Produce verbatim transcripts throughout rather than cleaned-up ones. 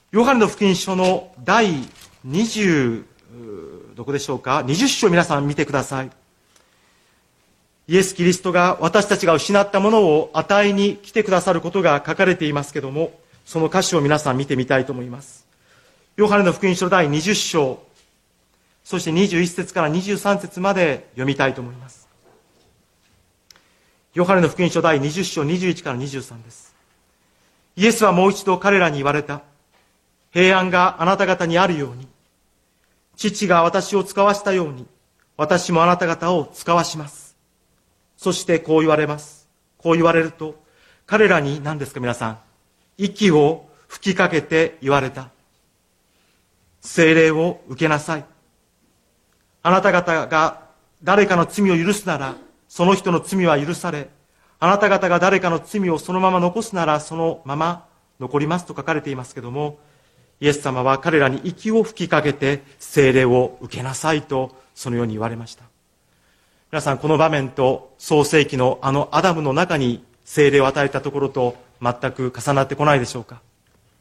ヨハネの福音書の第にじゅう、どこでしょうか、にじゅっ章を皆さん見てください。イエス・キリストが私たちが失ったものを与えに来てくださることが書かれていますけども、その歌詞を皆さん見てみたいと思います。ヨハネの福音書の第にじゅっ章、そしてにじゅういち節からにじゅうさん節まで読みたいと思います。ヨハネの福音書第にじゅっ章にじゅういちからにじゅうさんです。イエスはもう一度彼らに言われた。平安があなた方にあるように、父が私を使わしたように、私もあなた方を使わします。そしてこう言われます。こう言われると、彼らに何ですか皆さん、息を吹きかけて言われた。聖霊を受けなさい。あなた方が誰かの罪を許すなら、その人の罪は許され、あなた方が誰かの罪をそのまま残すなら、そのまま残りますと書かれていますけども、イエス様は彼らに息を吹きかけて聖霊を受けなさいとそのように言われました。皆さん、この場面と創世記のあのアダムの中に聖霊を与えたところと全く重なってこないでしょうか。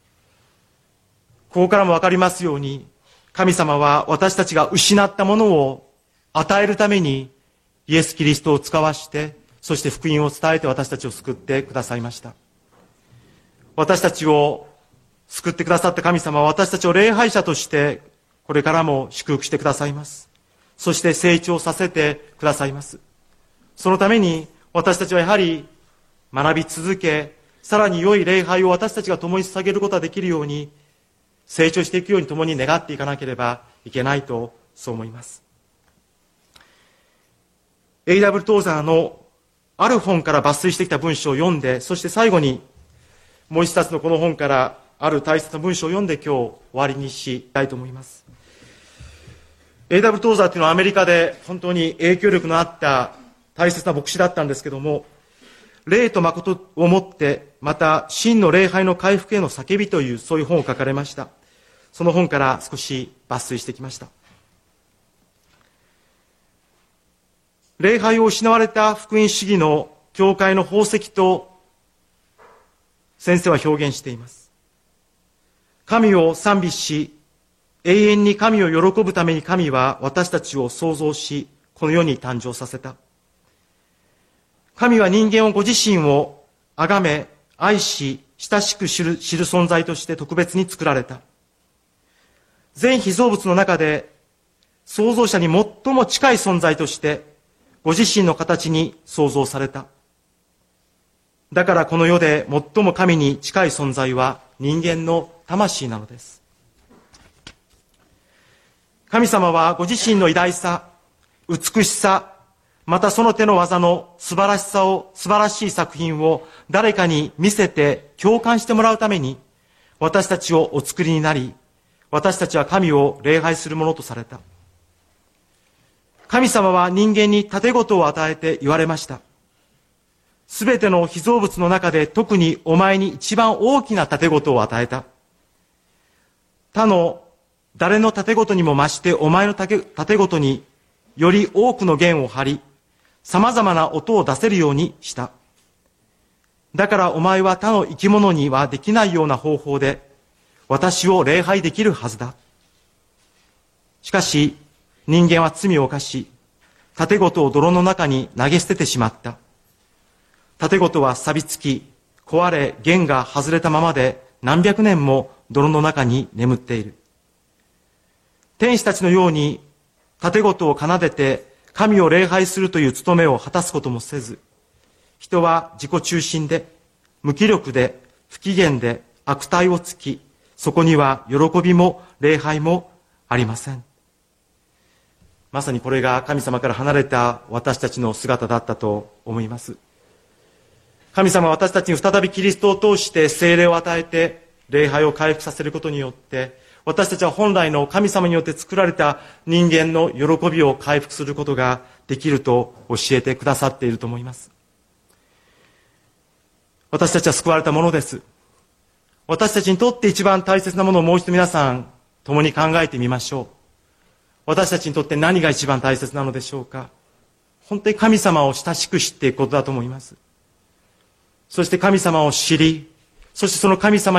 ここからもわかりますように、神様は私たちが失ったものを与えるためにイエス・キリストを使わして、そして福音を伝えて私たちを救ってくださいました。私たちを救ってくださった神様は私たちを礼拝者としてこれからも祝福してくださいます。そして成長させてくださいます。そのために私たちはやはり学び続け、さらに良い礼拝を私たちが共に捧げることができるように、成長していくように共に願っていかなければいけないとそう思います。エイダブル・トーザーのある本から抜粋してきた文章を読んで、そして最後にもう一冊のこの本からある大切な文章を読んで今日終わりにしたいと思います。エイダブル・トーザーというのはアメリカで本当に影響力のあった大切な牧師だったんですけども、霊と誠をもって、また真の礼拝の回復への叫びというそういう本を書かれました。その本から少し抜粋してきました。礼拝を失われた福音主義の教会の宝石と先生は表現しています。神を賛美し、永遠に神を喜ぶために神は私たちを創造し、この世に誕生させた。神は人間をご自身を崇め、愛し、親しく知る、知る存在として特別に作られた。全被造物の中で創造者に最も近い存在としてご自身の形に創造された。だからこの世で最も神に近い存在は人間の魂なのです。神様はご自身の偉大さ、美しさ、またその手の技の素晴らしさを、素晴らしい作品を誰かに見せて共感してもらうために私たちをお作りになり、私たちは神を礼拝するものとされた。神様は人間に盾事を与えて言われました。すべての被造物の中で特にお前に一番大きな盾事を与えた。他の誰の盾事にも増してお前の盾事により多くの弦を張り、様々な音を出せるようにした。だからお前は他の生き物にはできないような方法で私を礼拝できるはずだ。しかし人間は罪を犯し、盾事を泥の中に投げ捨ててしまった。盾事は錆びつき、壊れ、弦が外れたままで何百年も泥の中に眠っている。天使たちのように盾事を奏でて神を礼拝するという務めを果たすこともせず、人は自己中心で、無気力で、不機嫌で、悪態をつき、そこには喜びも礼拝もありません。まさにこれが神様から離れた私たちの姿だったと思います。神様は私たちに再びキリストを通して聖霊を与えて礼拝を回復させることによって、私たちは本来の神様によって作られた人間の喜びを回復することができると教えてくださっていると思います。私たちは救われたものです。私たちにとって一番大切なものをもう一度皆さん共に考えてみましょう。私たちにとって何が一番大切なのでしょうか。本当に神様を親しく知っていくことだと思います。そして神様を知り、そしてその神様